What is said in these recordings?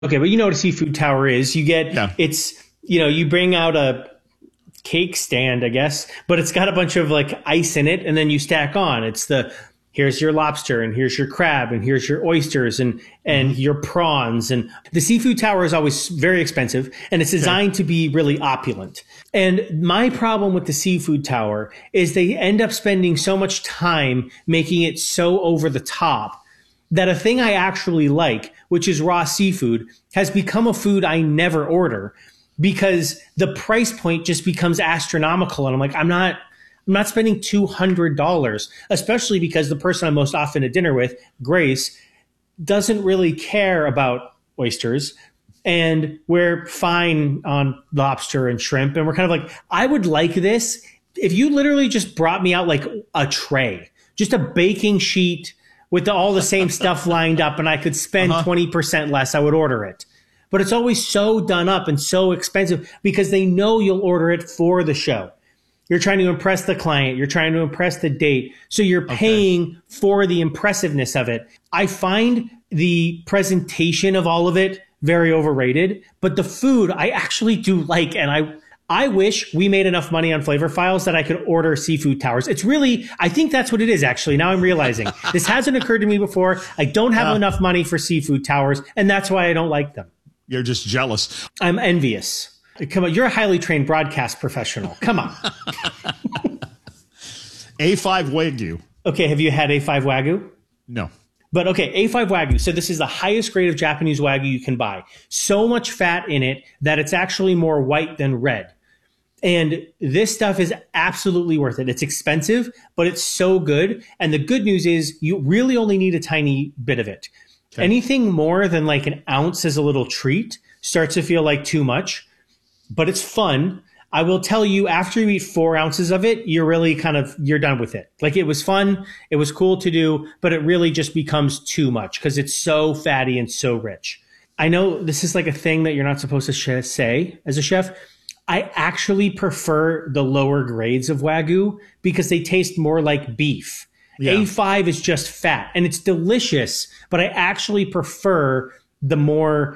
Okay, but you know what a seafood tower is. You get Yeah. it's you bring out a cake stand, I guess, but it's got a bunch of like ice in it, and then you stack on. It's the here's your lobster, and here's your crab, and here's your oysters, and your prawns. And the seafood tower is always very expensive, and it's designed to be really opulent. And my problem with the seafood tower is they end up spending so much time making it so over the top that a thing I actually like, which is raw seafood, has become a food I never order because the price point just becomes astronomical. And I'm like, I'm not spending $200, especially because the person I'm most often at dinner with, Grace, doesn't really care about oysters. And we're fine on lobster and shrimp. And we're kind of like, I would like this if you literally just brought me out like a tray, just a baking sheet with all the same stuff lined up, and I could spend 20% less, I would order it. But it's always so done up and so expensive because they know you'll order it for the show. You're trying to impress the client. You're trying to impress the date. So you're paying for the impressiveness of it. I find the presentation of all of it very overrated, but the food I actually do like. And I wish we made enough money on Flavor Files that I could order seafood towers. It's really, I think that's what it is, actually. Now I'm realizing this hasn't occurred to me before. I don't have enough money for seafood towers, and that's why I don't like them. You're just jealous. I'm envious. Come on, you're a highly trained broadcast professional. Come on. A5 Wagyu. Okay, have you had A5 Wagyu? No. But okay, A5 Wagyu. So this is the highest grade of Japanese Wagyu you can buy. So much fat in it that it's actually more white than red. And this stuff is absolutely worth it. It's expensive, but it's so good. And the good news is you really only need a tiny bit of it. Okay. Anything more than like an ounce as a little treat starts to feel like too much, but it's fun. I will tell you, after you eat 4 ounces of it, you're really you're done with it. Like, it was fun. It was cool to do, but it really just becomes too much because it's so fatty and so rich. I know this is like a thing that you're not supposed to say as a chef. I actually prefer the lower grades of Wagyu because they taste more like beef. Yeah. A5 is just fat and it's delicious, but I actually prefer the more,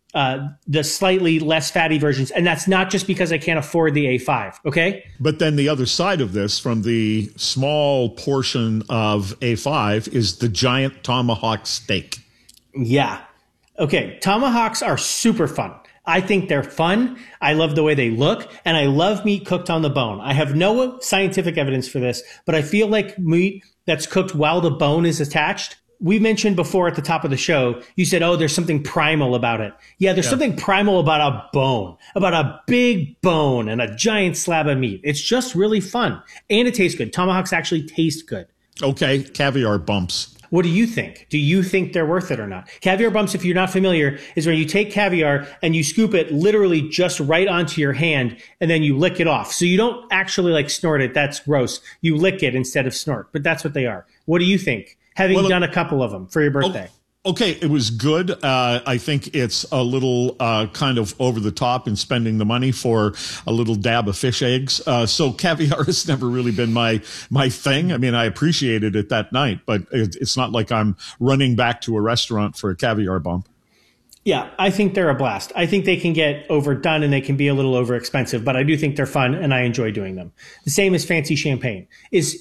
the slightly less fatty versions. And that's not just because I can't afford the A5. Okay. But then the other side of this, from the small portion of A5, is the giant tomahawk steak. Yeah. Okay. Tomahawks are super fun. I think they're fun. I love the way they look, and I love meat cooked on the bone. I have no scientific evidence for this, but I feel like meat that's cooked while the bone is attached. We mentioned before at the top of the show, you said, oh, there's something primal about it. Yeah, there's something primal about a bone, about a big bone and a giant slab of meat. It's just really fun, and it tastes good. Tomahawks actually taste good. Okay, caviar bumps. What do you think? Do you think they're worth it or not? Caviar bumps, if you're not familiar, is when you take caviar and you scoop it literally just right onto your hand and then you lick it off. So you don't actually like snort it. That's gross. You lick it instead of snort, but that's what they are. What do you think? Having done a couple of them for your birthday. Okay, it was good. I think it's a little kind of over the top in spending the money for a little dab of fish eggs. So caviar has never really been my thing. I mean, I appreciated it that night, but it's not like I'm running back to a restaurant for a caviar bump. Yeah, I think they're a blast. I think they can get overdone and they can be a little over expensive, but I do think they're fun and I enjoy doing them. The same as fancy champagne. Is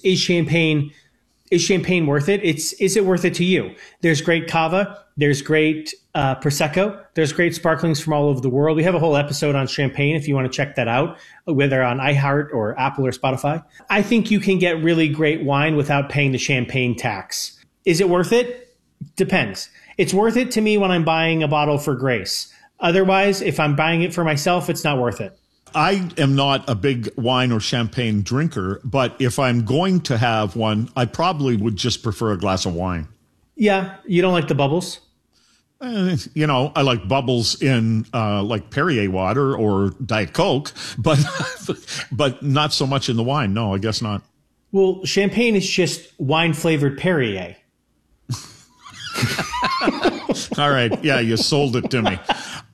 champagne worth it? Is it worth it to you? There's great cava. There's great Prosecco. There's great sparklings from all over the world. We have a whole episode on champagne if you want to check that out, whether on iHeart or Apple or Spotify. I think you can get really great wine without paying the champagne tax. Is it worth it? Depends. It's worth it to me when I'm buying a bottle for Grace. Otherwise, if I'm buying it for myself, it's not worth it. I am not a big wine or champagne drinker, but if I'm going to have one, I probably would just prefer a glass of wine. Yeah, you don't like the bubbles? I like bubbles in like Perrier water or Diet Coke, but but not so much in the wine. No, I guess not. Well, champagne is just wine-flavored Perrier. All right. Yeah, you sold it to me.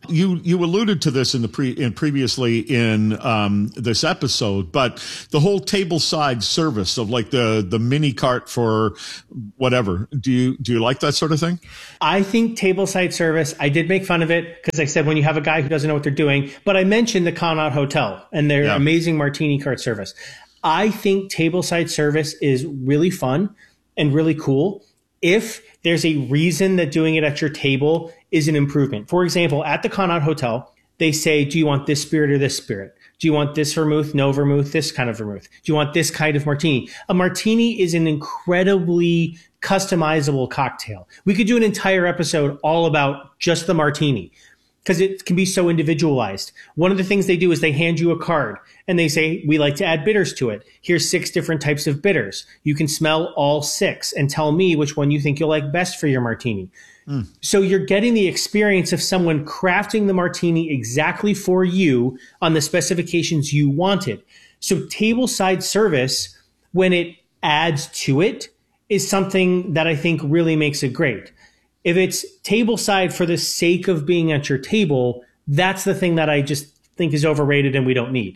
You alluded to this in previously in this episode, but the whole table side service of like the mini cart for whatever. Do you like that sort of thing? I think table side service. I did make fun of it because I said when you have a guy who doesn't know what they're doing, but I mentioned the Connaught Hotel and their amazing martini cart service. I think table side service is really fun and really cool if there's a reason that doing it at your table is an improvement. For example, at the Connaught Hotel, they say, do you want this spirit or this spirit? Do you want this vermouth, no vermouth, this kind of vermouth? Do you want this kind of martini? A martini is an incredibly customizable cocktail. We could do an entire episode all about just the martini because it can be so individualized. One of the things they do is they hand you a card and they say, we like to add bitters to it. Here's 6 different types of bitters. You can smell all 6 and tell me which one you think you'll like best for your martini. So you're getting the experience of someone crafting the martini exactly for you on the specifications you wanted. So tableside service, when it adds to it, is something that I think really makes it great. If it's tableside for the sake of being at your table, that's the thing that I just think is overrated and we don't need.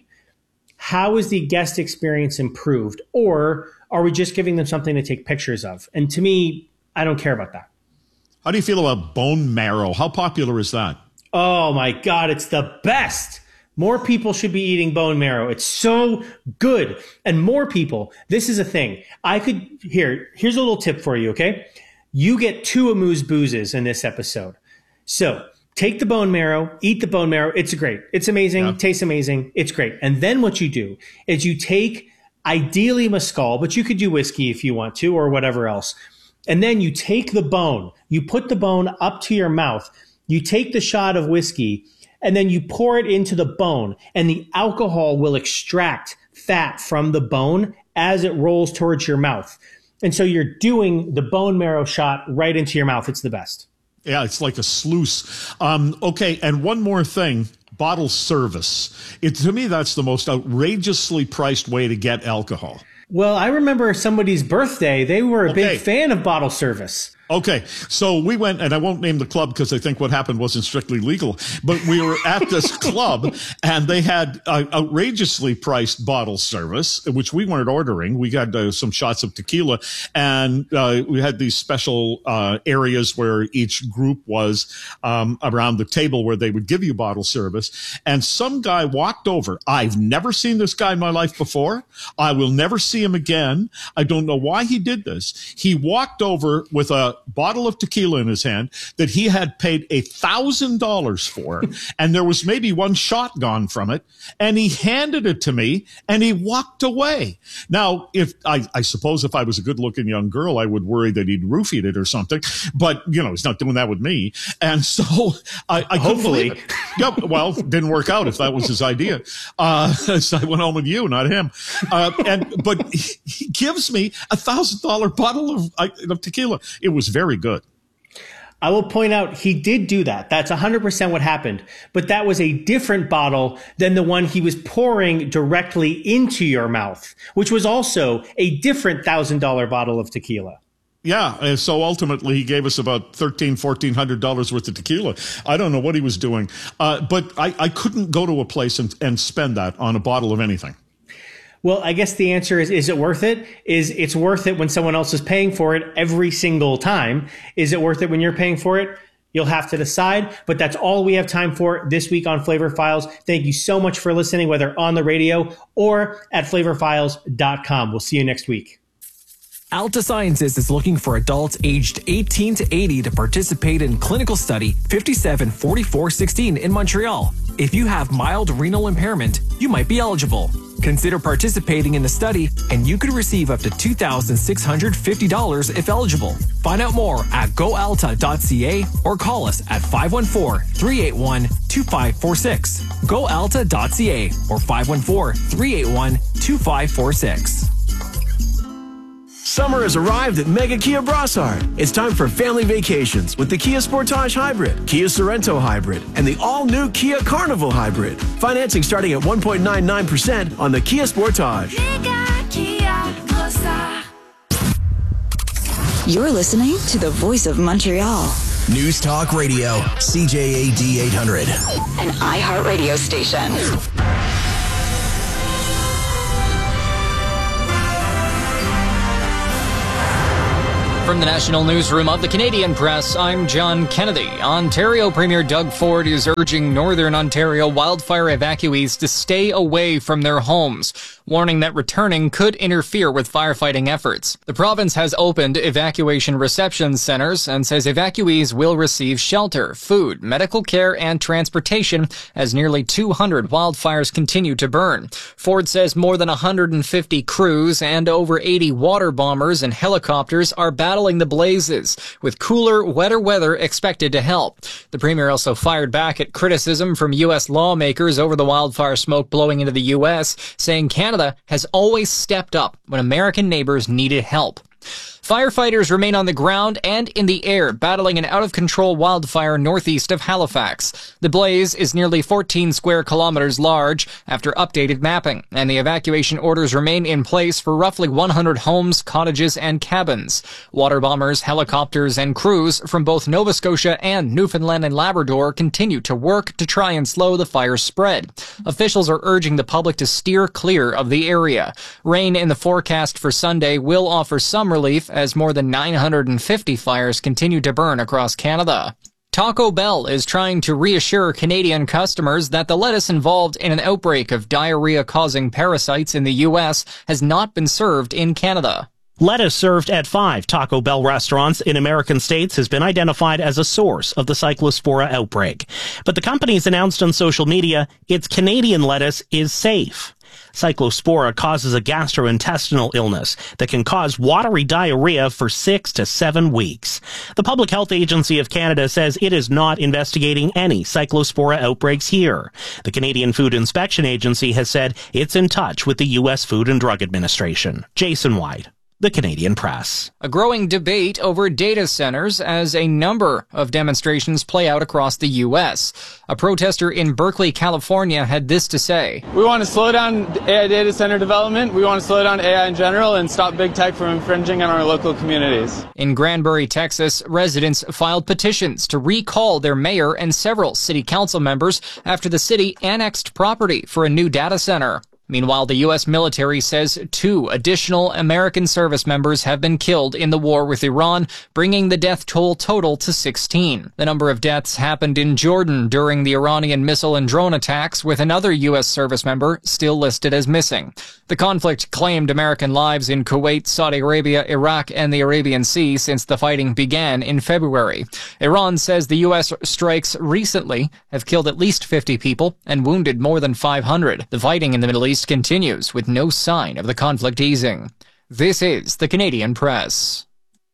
How is the guest experience improved? Or are we just giving them something to take pictures of? And to me, I don't care about that. How do you feel about bone marrow? How popular is that? Oh my God, it's the best. More people should be eating bone marrow. It's so good. And more people, this is a thing. Here's a little tip for you, okay? You get 2 amuse-boozes in this episode. So take the bone marrow, eat the bone marrow. It's great. It's amazing. Tastes amazing. It's great. And then what you do is you take ideally mescal, but you could do whiskey if you want to or whatever else. And then you take the bone, you put the bone up to your mouth, you take the shot of whiskey, and then you pour it into the bone, and the alcohol will extract fat from the bone as it rolls towards your mouth. And so you're doing the bone marrow shot right into your mouth. It's the best. Yeah, it's like a sluice. Okay, and one more thing. Bottle service. To me, that's the most outrageously priced way to get alcohol. Well, I remember somebody's birthday. They were a big fan of bottle service. Okay, so we went, and I won't name the club because I think what happened wasn't strictly legal, but we were at this club, and they had outrageously priced bottle service, which we weren't ordering. We got some shots of tequila, and we had these special areas where each group was around the table where they would give you bottle service, and some guy walked over. I've never seen this guy in my life before. I will never see him again. I don't know why he did this. He walked over with a bottle of tequila in his hand that he had paid $1,000 for, and there was maybe one shot gone from it, and he handed it to me, and he walked away. Now, if I suppose if I was a good-looking young girl, I would worry that he'd roofied it or something, but, he's not doing that with me, and so I couldn't believe it. Yep, well, didn't work out if that was his idea. So I went home with you, not him. But he gives me $1,000 bottle of tequila. It was very good. I will point out he did do that. That's 100% what happened. But that was a different bottle than the one he was pouring directly into your mouth, which was also a different $1,000 bottle of tequila. Yeah, and so ultimately he gave us about $1,400 worth of tequila. I don't know what he was doing, but I couldn't go to a place and spend that on a bottle of anything. Well, I guess the answer is it worth it? It's worth it when someone else is paying for it every single time. Is it worth it when you're paying for it? You'll have to decide, but that's all we have time for this week on Flavor Files. Thank you so much for listening, whether on the radio or at flavorfiles.com. We'll see you next week. Alta Sciences is looking for adults aged 18 to 80 to participate in clinical study 574416 in Montreal. If you have mild renal impairment, you might be eligible. Consider participating in the study, and you could receive up to $2,650 if eligible. Find out more at goalta.ca or call us at 514-381-2546. goalta.ca or 514-381-2546. Summer has arrived at Mega Kia Brossard. It's time for family vacations with the Kia Sportage Hybrid, Kia Sorento Hybrid, and the all-new Kia Carnival Hybrid. Financing starting at 1.99% on the Kia Sportage. Mega Kia Brossard. You're listening to the Voice of Montreal, News Talk Radio, CJAD 800. An iHeartRadio station. From the National Newsroom of the Canadian Press, I'm John Kennedy. Ontario Premier Doug Ford is urging Northern Ontario wildfire evacuees to stay away from their homes, warning that returning could interfere with firefighting efforts. The province has opened evacuation reception centers and says evacuees will receive shelter, food, medical care, and transportation as nearly 200 wildfires continue to burn. Ford says more than 150 crews and over 80 water bombers and helicopters are battling the blazes, with cooler, wetter weather expected to help. The premier also fired back at criticism from U.S. lawmakers over the wildfire smoke blowing into the U.S., saying Canada has always stepped up when American neighbors needed help. Firefighters remain on the ground and in the air, battling an out-of-control wildfire northeast of Halifax. The blaze is nearly 14 square kilometers large after updated mapping, and the evacuation orders remain in place for roughly 100 homes, cottages, and cabins. Water bombers, helicopters, and crews from both Nova Scotia and Newfoundland and Labrador continue to work to try and slow the fire's spread. Officials are urging the public to steer clear of the area. Rain in the forecast for Sunday will offer some relief as more than 950 fires continue to burn across Canada. Taco Bell is trying to reassure Canadian customers that the lettuce involved in an outbreak of diarrhea-causing parasites in the U.S. has not been served in Canada. Lettuce served at 5 Taco Bell restaurants in American states has been identified as a source of the Cyclospora outbreak. But the company has announced on social media its Canadian lettuce is safe. Cyclospora causes a gastrointestinal illness that can cause watery diarrhea for 6 to 7 weeks. The Public Health Agency of Canada says it is not investigating any Cyclospora outbreaks here. The Canadian Food Inspection Agency has said it's in touch with the U.S. Food and Drug Administration. Jason White, The Canadian Press. A growing debate over data centers as a number of demonstrations play out across the U.S. A protester in Berkeley, California had this to say. We want to slow down AI data center development. We want to slow down AI in general and stop big tech from infringing on our local communities. In Granbury, Texas, residents filed petitions to recall their mayor and several city council members after the city annexed property for a new data center. Meanwhile, the U.S. military says 2 additional American service members have been killed in the war with Iran, bringing the death toll total to 16. The number of deaths happened in Jordan during the Iranian missile and drone attacks, with another U.S. service member still listed as missing. The conflict claimed American lives in Kuwait, Saudi Arabia, Iraq, and the Arabian Sea since the fighting began in February. Iran says the U.S. strikes recently have killed at least 50 people and wounded more than 500. The fighting in the Middle East continues with no sign of the conflict easing. This is the Canadian Press.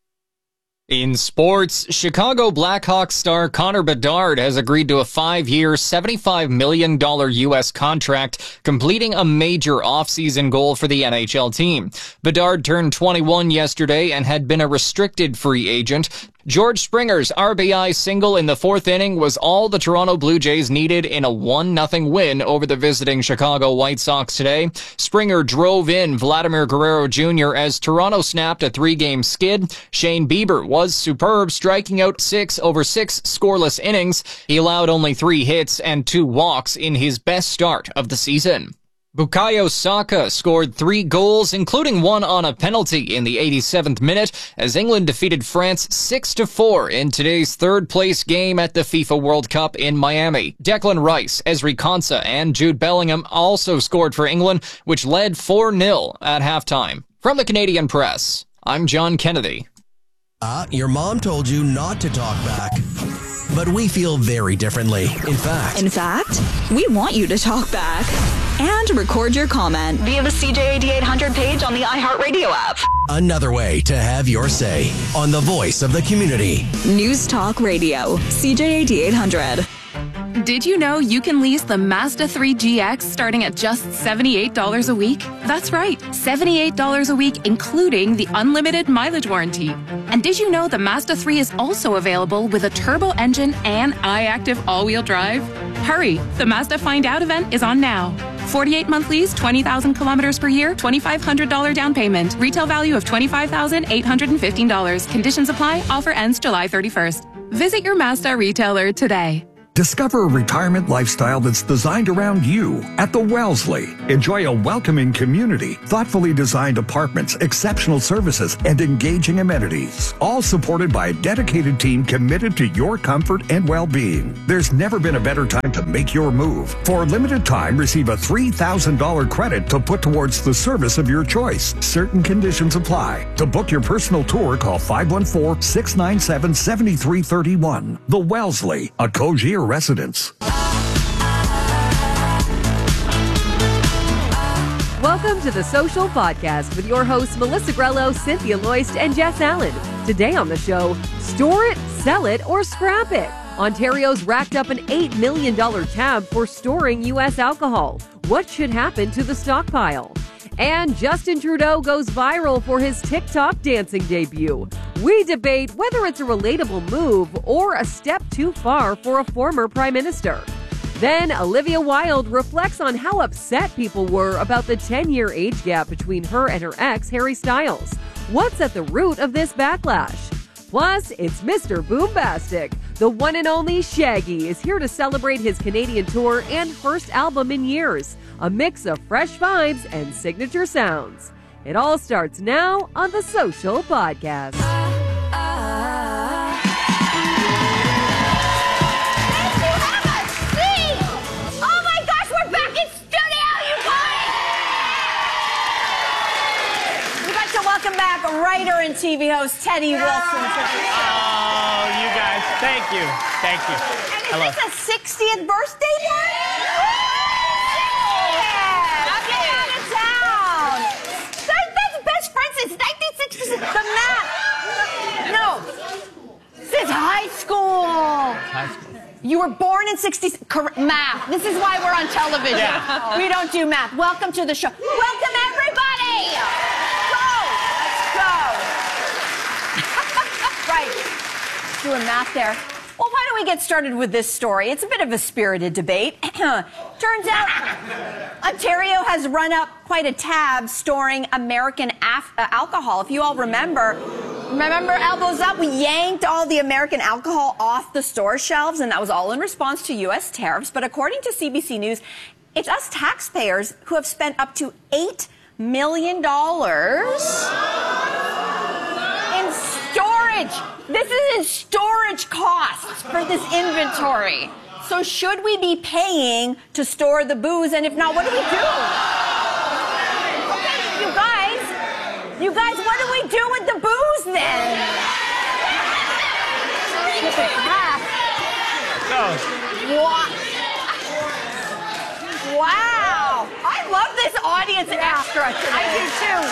In sports, Chicago Blackhawks star Connor Bedard has agreed to a 5-year, $75 million U.S. contract, completing a major offseason goal for the NHL team. Bedard turned 21 yesterday and had been a restricted free agent. George Springer's RBI single in the 4th inning was all the Toronto Blue Jays needed in a 1-0 win over the visiting Chicago White Sox today. Springer drove in Vladimir Guerrero Jr. as Toronto snapped a 3-game skid. Shane Bieber was superb, striking out 6 over 6 scoreless innings. He allowed only 3 hits and 2 walks in his best start of the season. Bukayo Saka scored 3 goals, including one on a penalty in the 87th minute, as England defeated France 6-4 in today's third-place game at the FIFA World Cup in Miami. Declan Rice, Ezri Konsa, and Jude Bellingham also scored for England, which led 4-0 at halftime. From the Canadian Press, I'm John Kennedy. Your mom told you not to talk back. But we feel very differently. In fact, we want you to talk back and record your comment via the CJAD 800 page on the iHeartRadio app. Another way to have your say on the voice of the community. News Talk Radio, CJAD 800. Did you know you can lease the Mazda 3 GX starting at just $78 a week? That's right, $78 a week, including the unlimited mileage warranty. And did you know the Mazda 3 is also available with a turbo engine and iActive all-wheel drive? Hurry, the Mazda Find Out event is on now. 48-month lease, 20,000 kilometers per year, $2,500 down payment. Retail value of $25,815. Conditions apply. Offer ends July 31st. Visit your Mazda retailer today. Discover a retirement lifestyle that's designed around you at the Wellesley. Enjoy a welcoming community, thoughtfully designed apartments, exceptional services, and engaging amenities. All supported by a dedicated team committed to your comfort and well-being. There's never been a better time to make your move. For a limited time, receive a $3,000 credit to put towards the service of your choice. Certain conditions apply. To book your personal tour, call 514-697-7331. The Wellesley, a Cogier residence. Welcome to the Social Podcast with your hosts Melissa Grello, Cynthia Loist, and Jess Allen. Today on the show, store it, sell it, or scrap it. Ontario's racked up an $8 million tab for storing U.S. alcohol. What should happen to the stockpile? And Justin Trudeau goes viral for his TikTok dancing debut. We debate whether it's a relatable move or a step too far for a former prime minister. Then Olivia Wilde reflects on how upset people were about the 10-year age gap between her and her ex, Harry Styles. What's at the root of this backlash? Plus, it's Mr. Boombastic. The one and only Shaggy is here to celebrate his Canadian tour and first album in years. A mix of fresh vibes and signature sounds. It all starts now on the Social Podcast. Welcome back, writer and TV host Teddy Wilson. Oh, you guys, thank you. Thank you. And is this a 60th birthday one? Yeah! Get out of town. That's best friend since 1966. The math. No. Since high school. High school. You were born in 60s. Math. This is why we're on television. Yeah. We don't do math. Welcome to the show. Welcome, everybody. Right. Doing math there. Well, why don't we get started with this story? It's a bit of a spirited debate. Turns out Ontario has run up quite a tab storing American alcohol. If you all remember Elbows Up, we yanked all the American alcohol off the store shelves, and that was all in response to U.S. tariffs. But according to CBC News, it's us taxpayers who have spent up to $8 million in storage. This is in storage costs for this inventory. So should we be paying to store the booze? And if not, what do we do? Okay, you guys, what do we do with the booze then? What? Wow. I love this audience after us today. I do too.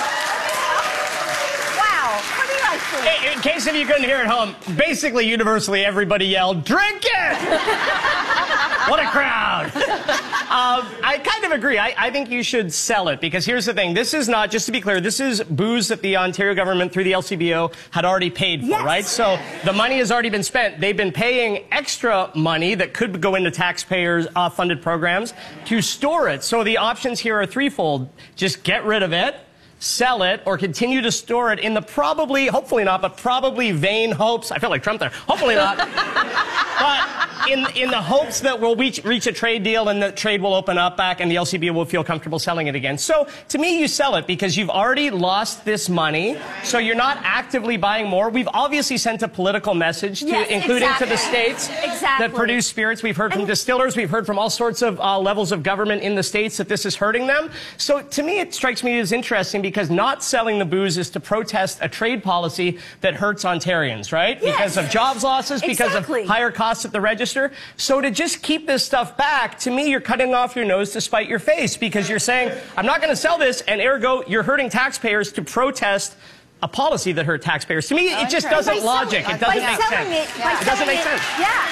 Wow. What do you guys think? Hey, in case of you couldn't hear at home, basically universally everybody yelled, "Drink it!" What a crowd. I kind of agree. I think you should sell it, because here's the thing. This is not, just to be clear, this is booze that the Ontario government through the LCBO had already paid for, right? So the money has already been spent. They've been paying extra money that could go into taxpayers' funded programs to store it. So the options here are threefold. Just get rid of it, sell it, or continue to store it in the probably, hopefully not, but probably vain hopes. I feel like Trump there. Hopefully not. But in the hopes that we'll reach a trade deal and the trade will open up back and the LCBO will feel comfortable selling it again. So to me, you sell it because you've already lost this money. So you're not actively buying more. We've obviously sent a political message, including to the states that produce spirits. We've heard from distillers. We've heard from all sorts of levels of government in the states that this is hurting them. So to me, it strikes me as interesting because not selling the booze is to protest a trade policy that hurts Ontarians, right? Yes. Because of jobs losses, because of higher costs at the register. So to just keep this stuff back, to me, you're cutting off your nose to spite your face, because you're saying, I'm not going to sell this, and ergo, you're hurting taxpayers to protest a policy that hurt taxpayers. To me, it just doesn't logic. It doesn't make sense. It doesn't make sense.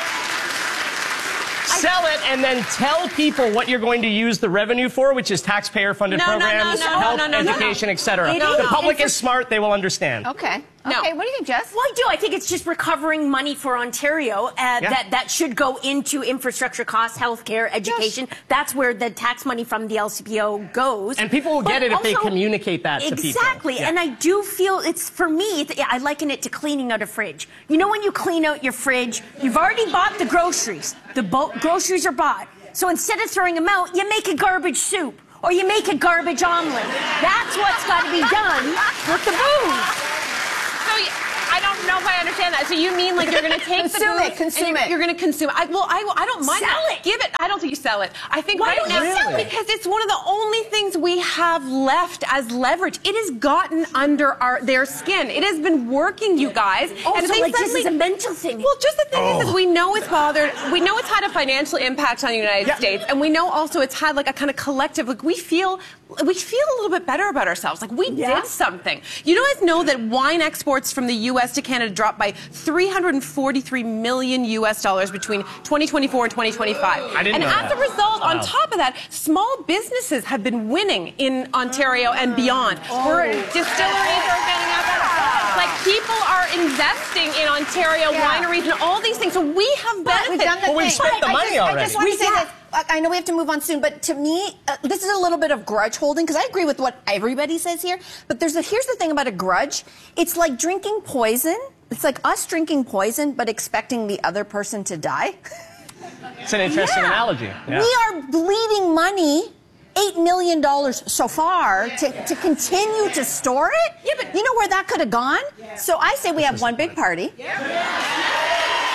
Sell it and then tell people what you're going to use the revenue for, which is taxpayer-funded programs, health, education, etc. The public is smart. They will understand. Okay. No. Okay, what do you think, Jess? Well, I do. I think it's just recovering money for Ontario that should go into infrastructure costs, healthcare, education. Yes. That's where the tax money from the LCBO goes. And people will get it if they communicate that to people. Exactly. Yeah. And I do feel for me, I liken it to cleaning out a fridge. You know when you clean out your fridge, you've already bought the groceries. The groceries are bought. So instead of throwing them out, you make a garbage soup. Or you make a garbage omelet. That's what's got to be done with the booze. So I don't know if I understand that. So you mean like you're going to take consume it. You're going to consume it. I don't mind sell that. it. Give it. I don't think you sell it. I think Why right don't now you sell it? because it's one of the only things we have left as leverage. It has gotten under their skin. It has been working, you guys. Oh, and so like this is a mental thing. Well, just the thing is we know it's bothered. We know it's had a financial impact on the United States, and we know also it's had like a kind of collective. Like we feel a little bit better about ourselves. Like we did something. You guys know that wine exports from the U.S. to Canada dropped by $343 million between 2024 and 2025. I didn't know as a result, on top of that, small businesses have been winning in Ontario and beyond. Distilleries are getting up. Like people are investing in Ontario wineries and all these things. So we have benefited. We've done the thing. We've spent the money already. I just want to say that. I know we have to move on soon, but to me, this is a little bit of grudge holding, because I agree with what everybody says here. But here's the thing about a grudge. It's like drinking poison. It's like us drinking poison, but expecting the other person to die. It's an interesting analogy. Yeah. We are bleeding money, $8 million so far, to continue to store it. Yeah, but you know where that could have gone? Yeah. So I say we have one big party. Yeah.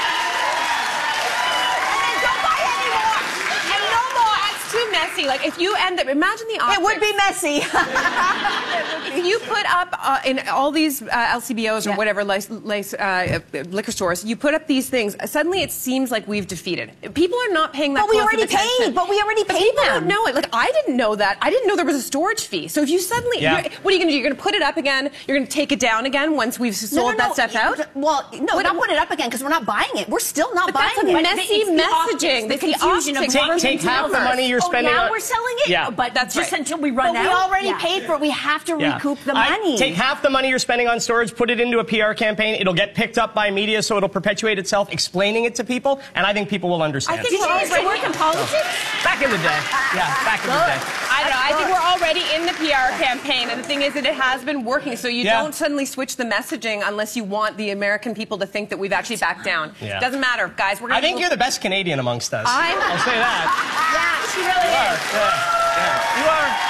Too messy. Like if you end up, imagine the optics. It would be messy. If you put up in all these LCBOs or whatever liquor stores, you put up these things. Suddenly, it seems like we've defeated. People are not paying that. But we already paid. But we already paid people them. Don't know it. Like I didn't know that. I didn't know there was a storage fee. So if you suddenly, what are you going to do? You're going to put it up again. You're going to take it down again once we've sold that stuff out. Well, no, don't put it up again because we're not buying it. We're still not buying it. That's messy messaging. The confusion of take half the money you're spending. Now we're selling it. Yeah. But that's just until we run out. We already paid for it. We have to recoup the money. Take half the money you're spending on storage, put it into a PR campaign. It'll get picked up by media, so it'll perpetuate itself, explaining it to people, and I think people will understand. Did you used to work in politics? Back in the day. Yeah, back in the day. I don't know. I think we're already in the PR campaign, and the thing is that it has been working, so you don't suddenly switch the messaging unless you want the American people to think that we've actually backed down. Yeah. Doesn't matter, guys. I think you're the best Canadian amongst us. I'll say that. Yeah, she really is. You are.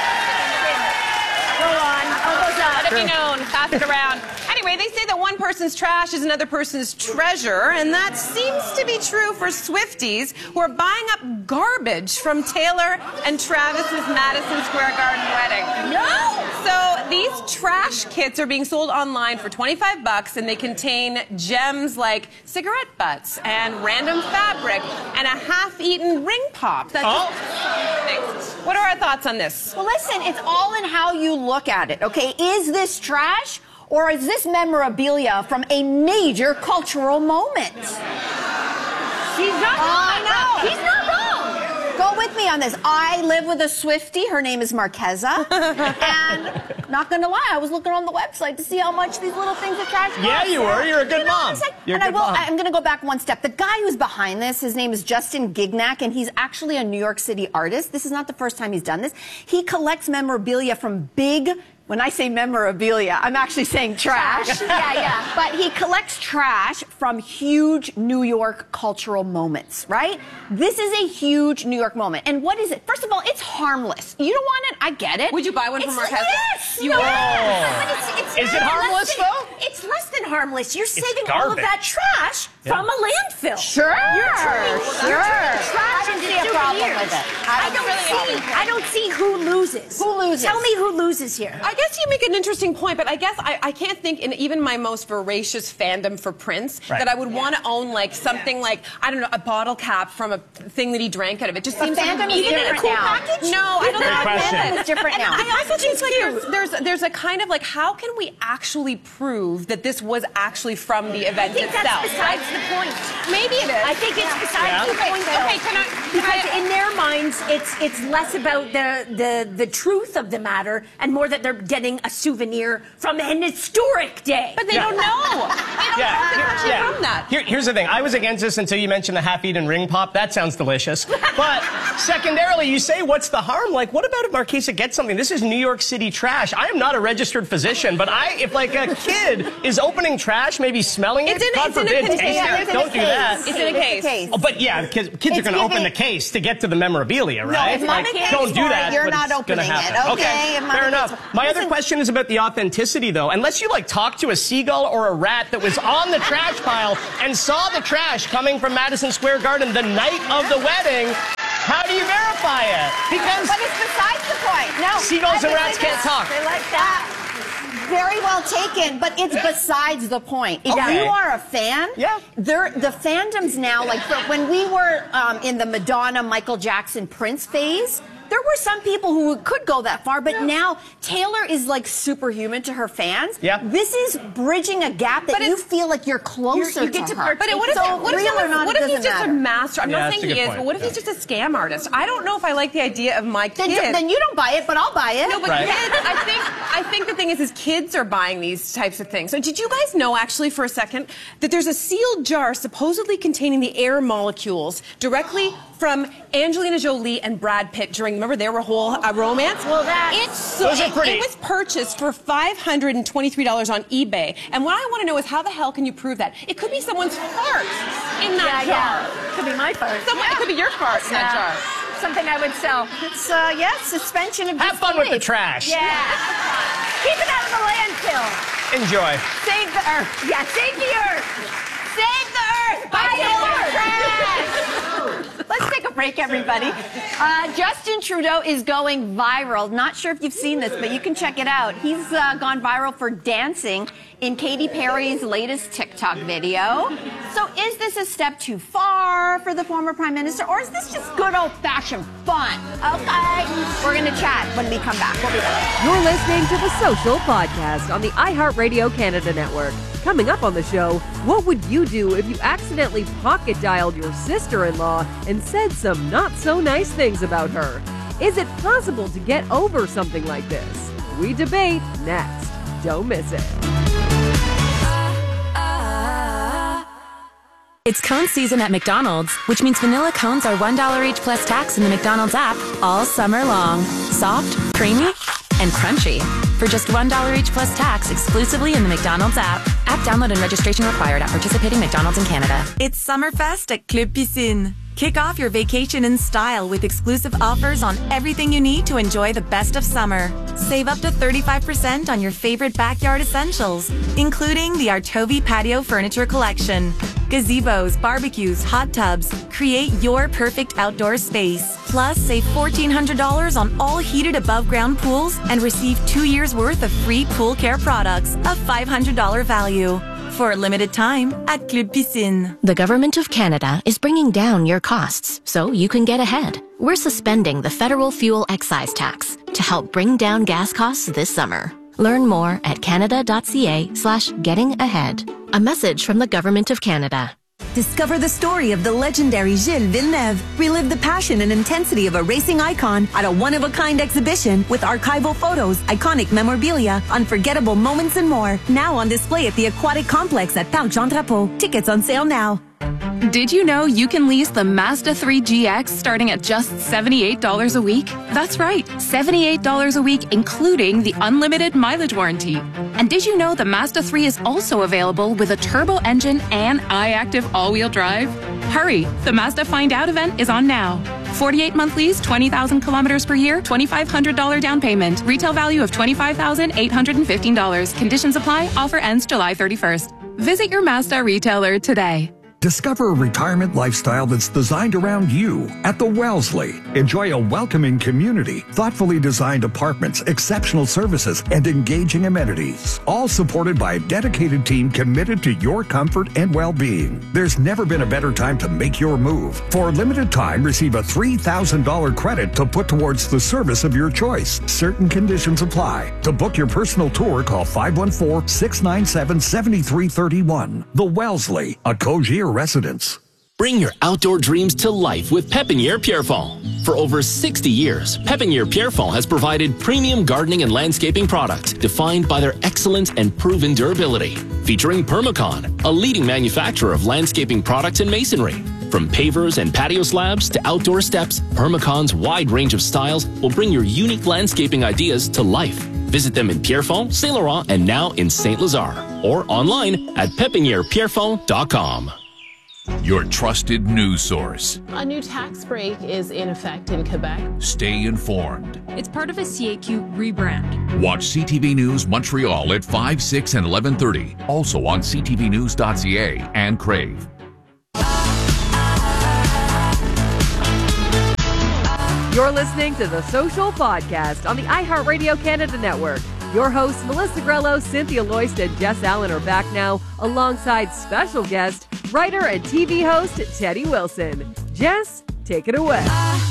Go on. Let it be known. Pass it around. Anyway, they say that one person's trash is another person's treasure, and that seems to be true for Swifties who are buying up garbage from Taylor and Travis's Madison Square Garden wedding. No! So these trash kits are being sold online for $25, and they contain gems like cigarette butts and random fabric and a half-eaten ring pop. What are our thoughts on this? Well, listen, it's all in how you look at it, okay? Is this trash, or is this memorabilia from a major cultural moment? She's not wrong. I know. He's not wrong. Go with me on this. I live with a Swiftie. Her name is Marqueza. And not going to lie, I was looking on the website to see how much these little things of trash cost. Yeah, you were. You're a good mom. I'm going to go back one step. The guy who's behind this, his name is Justin Gignac, and he's actually a New York City artist. This is not the first time he's done this. He collects memorabilia from big... When I say memorabilia, I'm actually saying trash. Yeah. But he collects trash from huge New York cultural moments, right? This is a huge New York moment. And what is it? First of all, it's harmless. You don't want it. I get it. Would you buy one from Marquez? Yes. You would. But is it harmless, though? It's less than harmless. You're saving all of that trash from a landfill. Sure. Trash I don't see a problem with it. I don't see who loses. Who loses? Tell me who loses here. I guess you make an interesting point, but I guess I can't think in even my most voracious fandom for Prince that I would want to own like something like, I don't know, a bottle cap from a thing that he drank out of. It just seems fandom like is different cool now. Package? No, I don't think fandom is different now. I also think like there's a kind of like, how can we actually prove that this was actually from the event itself? I think that's besides the point. Maybe it is. I think it's besides the point, though. Okay, can I because in their mind, things, it's less about the truth of the matter and more that they're getting a souvenir from an historic day. But they don't know. They don't know from that. Here's the thing. I was against this until you mentioned the half-eaten ring pop. That sounds delicious. But secondarily, you say, what's the harm? Like, what about if Marquesa gets something? This is New York City trash. I am not a registered physician, but if like a kid is opening trash, maybe smelling it, God forbid, tasting it, don't do that. It's in a case. Oh, but yeah, kids are going to open the case to get to the memorabilia, right? No, if don't do that. You're not opening it. Okay, fair enough. My other question is about the authenticity, though. Unless you like talk to a seagull or a rat that was on the trash pile and saw the trash coming from Madison Square Garden the night of the wedding, how do you verify it? Because but it's besides the point. No, seagulls and rats can't talk. They like that. Very well taken, but it's besides the point. If you are a fan, the fandoms now, like when we were in the Madonna, Michael Jackson, Prince phase, there were some people who could go that far, but now Taylor is like superhuman to her fans. Yeah. This is bridging a gap that you feel like you're closer to her. But what if he's just a master? I'm not saying he is, but what if he's just a scam artist? I don't know if I like the idea of my kids. Then you don't buy it, but I'll buy it. No, but kids, I think the thing is kids are buying these types of things. So did you guys know, actually, for a second, that there's a sealed jar supposedly containing the air molecules directly from Angelina Jolie and Brad Pitt remember their whole romance? Well, it was purchased for $523 on eBay. And what I want to know is how the hell can you prove that? It could be someone's fart in that jar. Could be my fart. It could be your fart in that jar. Something I would sell. It's suspension of Have fun with the trash. Yeah. Keep it out of the landfill. Enjoy. Save the earth. Yeah, save the earth. Save the earth. Buy more trash. Let's take a break, everybody. Justin Trudeau is going viral. Not sure if you've seen this, but you can check it out. He's gone viral for dancing in Katy Perry's latest TikTok video. So is this a step too far for the former Prime Minister, or is this just good old-fashioned fun? Okay, we're going to chat when we come back. We'll be back. You're listening to The Social Podcast on the iHeartRadio Canada Network. Coming up on the show, what would you do if you accidentally pocket dialed your sister-in-law and said some not-so-nice things about her? Is it possible to get over something like this? We debate next. Don't miss it. It's cone season at McDonald's, which means vanilla cones are $1 each plus tax in the McDonald's app all summer long. Soft, creamy, and crunchy. For just $1 each plus tax exclusively in the McDonald's app. App download and registration required at participating McDonald's in Canada. It's Summerfest at Club Piscine. Kick off your vacation in style with exclusive offers on everything you need to enjoy the best of summer. Save up to 35% on your favorite backyard essentials, including the Artovi Patio Furniture Collection. Gazebos, barbecues, hot tubs. Create your perfect outdoor space. Plus, save $1,400 on all heated above-ground pools and receive 2 years' worth of free pool care products, a $500 value. For a limited time at Club Piscine. The Government of Canada is bringing down your costs so you can get ahead. We're suspending the federal fuel excise tax to help bring down gas costs this summer. Learn more at canada.ca/getting-ahead. A message from the Government of Canada. Discover the story of the legendary Gilles Villeneuve. Relive the passion and intensity of a racing icon at a one-of-a-kind exhibition with archival photos, iconic memorabilia, unforgettable moments, and more. Now on display at the Aquatic Complex at Parc Jean Drapeau. Tickets on sale now. Did you know you can lease the Mazda 3 GX starting at just $78 a week? That's right, $78 a week, including the unlimited mileage warranty. And did you know the Mazda 3 is also available with a turbo engine and iActive all-wheel drive? Hurry, the Mazda Find Out event is on now. 48-month lease, 20,000 kilometers per year, $2,500 down payment. Retail value of $25,815. Conditions apply. Offer ends July 31st. Visit your Mazda retailer today. Discover a retirement lifestyle that's designed around you at the Wellesley. Enjoy a welcoming community, thoughtfully designed apartments, exceptional services, and engaging amenities. All supported by a dedicated team committed to your comfort and well-being. There's never been a better time to make your move. For a limited time, receive a $3,000 credit to put towards the service of your choice. Certain conditions apply. To book your personal tour, call 514-697-7331. The Wellesley, a Cogier residence. Bring your outdoor dreams to life with Pepiniere Pierrefonds. For over 60 years, Pépinière Pierrefonds has provided premium gardening and landscaping products defined by their excellent and proven durability. Featuring Permacon, a leading manufacturer of landscaping products and masonry. From pavers and patio slabs to outdoor steps, Permacon's wide range of styles will bring your unique landscaping ideas to life. Visit them in Pierrefonds, Saint Laurent, and now in Saint Lazare, or online at pepinierpierrefonds.com. Your trusted news source. A new tax break is in effect in Quebec. Stay informed. It's part of a CAQ rebrand. Watch CTV News Montreal at 5, 6, and 11:30. Also on ctvnews.ca and Crave. You're listening to The Social Podcast on the iHeartRadio Canada Network. Your hosts, Melissa Grello, Cynthia Loist, and Jess Allen are back now alongside special guest, writer and TV host, Teddy Wilson. Jess, take it away.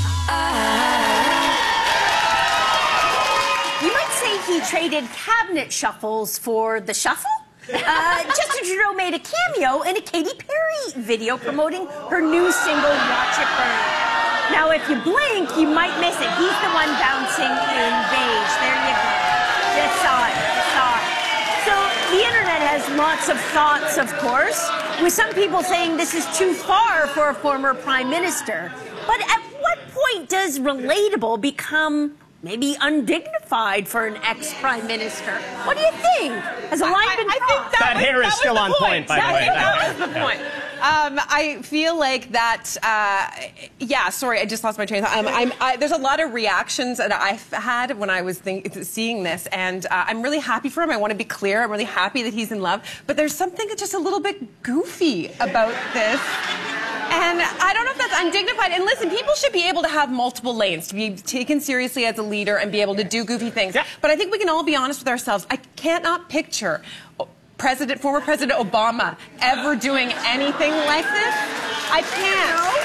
You might say he traded cabinet shuffles for the shuffle. Justin Trudeau made a cameo in a Katy Perry video promoting her new single, Watch It Burn. Now, if you blink, you might miss it. He's the one bouncing in beige. There you go. Just saw it. So the internet has lots of thoughts, of course, with some people saying this is too far for a former prime minister. But at what point does relatable become maybe undignified for an ex-prime minister? What do you think? Has a line been crossed? That hair is still on point, by the way. That was the point. I feel like that, sorry, I just lost my train of thought. There's a lot of reactions that I've had when I was seeing this, and I'm really happy for him. I want to be clear. I'm really happy that he's in love. But there's something just a little bit goofy about this. And I don't know if that's undignified. And listen, people should be able to have multiple lanes, to be taken seriously as a leader and be able to do goofy things. Yeah. But I think we can all be honest with ourselves. I cannot picture former President Obama ever doing anything like this. I can't.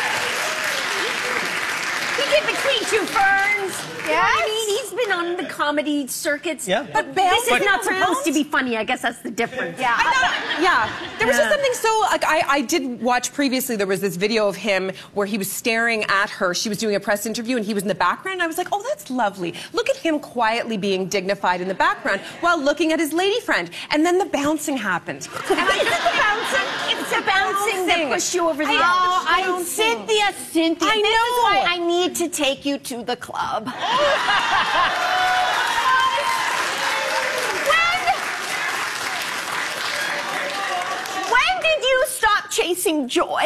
He did Between Two Ferns. Yeah, you know what I mean? He's been on the comedy circuits. Yeah. But this is not supposed to be funny. I guess that's the difference. Yeah. There was just something so, like, I did watch previously, there was this video of him where he was staring at her. She was doing a press interview and he was in the background. And I was like, oh, that's lovely. Look at him quietly being dignified in the background while looking at his lady friend. And then the bouncing happened. And is it the bouncing? It's the bouncing that pushed you over the edge. Oh, Cynthia. I This is why know. I need to take you to the club. When did you stop chasing joy?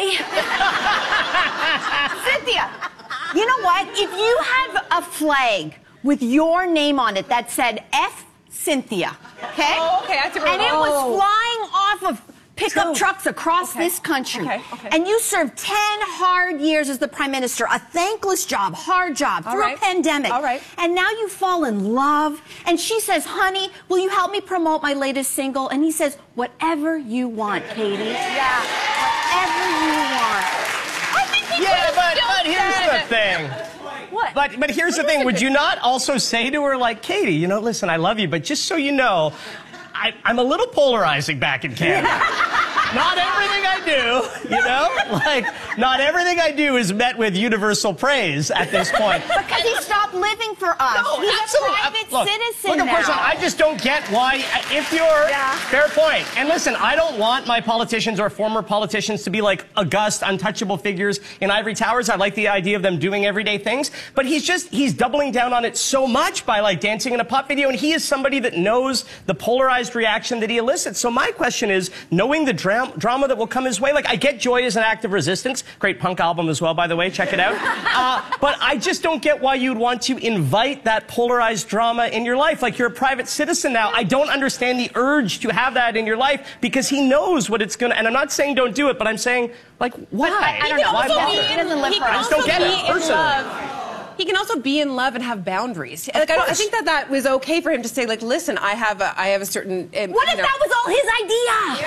Cynthia, you know what? If you have a flag with your name on it that said F. Cynthia, okay? Oh, okay. That's And it was flying off of pickup trucks across this country. Okay. And you served 10 hard years as the prime minister, a thankless job, hard job, through a pandemic. All right. And now you fall in love. And she says, honey, will you help me promote my latest single? And he says, whatever you want, Katie. Yeah. Whatever you want. I think he but here's the thing. What? But here's the thing. Would you not also say to her, like, Katie, you know, listen, I love you, but just so you know, I'm a little polarizing back in Canada. Not everything I do, you know? Like, not everything I do is met with universal praise at this point. Because he stopped living for us. No, He's absolutely. a private Look, citizen of course, now. I just don't get why, if you're... Fair point. And listen, I don't want my politicians or former politicians to be like august, untouchable figures in ivory towers. I like the idea of them doing everyday things. But he's doubling down on it so much by, like, dancing in a pop video. And he is somebody that knows the polarized reaction that he elicits. So my question is, knowing the drama that will come his way, like, I get Joy as an act of resistance. Great punk album as well, by the way. Check it out. But I just don't get why you'd want to invite that polarized drama in your life. Like, you're a private citizen now. I don't understand the urge to have that in your life because he knows what it's going to... And I'm not saying don't do it, but I'm saying, like, why? I don't know. Why bother? I just don't get it, personally. He can also be in love and have boundaries. Like, I think that was okay for him to say, like, listen, I have a certain... What if that was all his idea?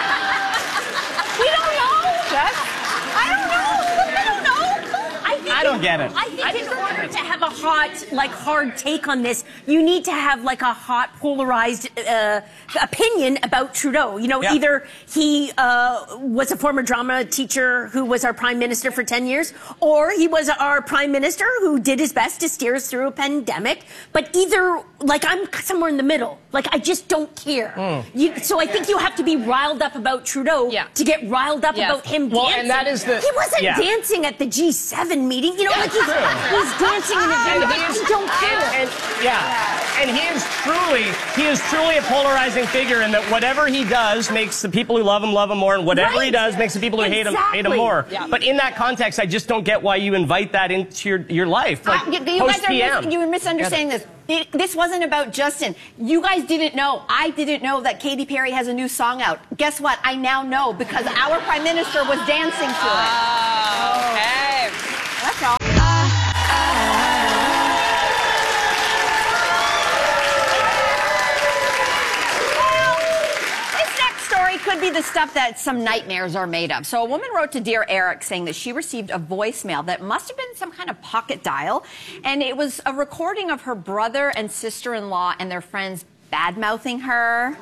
We don't know. I don't know. I think I don't don't get it. I think in order to have a hard take on this, you need to have like a hot, polarized opinion about Trudeau. You know, either he was a former drama teacher who was our prime minister for 10 years, or he was our prime minister who did his best to steer us through a pandemic. But either, like, I'm somewhere in the middle. Like, I just don't care. So I think you have to be riled up about Trudeau to get riled up about him dancing. And that is the... He wasn't dancing at the G7 meeting. You know, like he's dancing in a video. I don't care. And he is truly a polarizing figure in that whatever he does makes the people who love him more, and whatever he does makes the people who hate him more. But in that context, I just don't get why you invite that into your life. Like, you were misunderstanding this. This wasn't about Justin. You guys didn't know. I didn't know that Katy Perry has a new song out. Guess what? I now know because our prime minister was dancing to it. Okay. That's all. Could be the stuff that some nightmares are made of. So a woman wrote to Dear Eric saying that she received a voicemail that must have been some kind of pocket dial, and it was a recording of her brother and sister-in-law and their friends bad-mouthing her.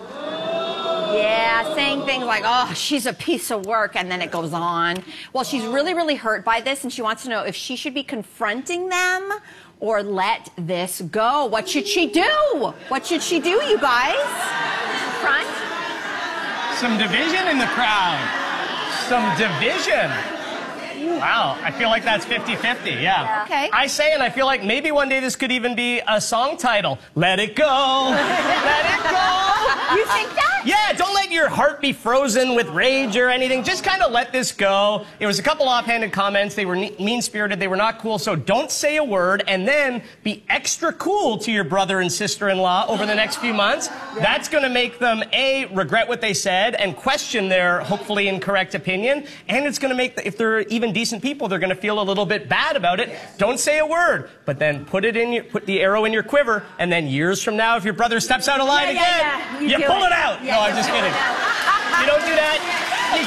Yeah, saying things like, oh, she's a piece of work, and then it goes on. Well, she's really, really hurt by this, and she wants to know if she should be confronting them or let this go. What should she do? What should she do, you guys? Front? Some division in the crowd. Some division. Wow, I feel like that's 50-50, yeah. Okay. I say, and I feel like maybe one day this could even be a song title. Let it go. Let it go. You think that? Yeah, don't let your heart be frozen with rage or anything. Just kind of let this go. It was a couple offhanded comments. They were mean-spirited. They were not cool. So don't say a word, and then be extra cool to your brother and sister-in-law over the next few months. That's going to make them, A, regret what they said and question their hopefully incorrect opinion. And it's going to make, if they're even decent people, they're going to feel a little bit bad about it. Don't say a word, but then put the arrow in your quiver, and then years from now, if your brother steps out of line again, you pull it out. No, I'm just kidding. You don't do that.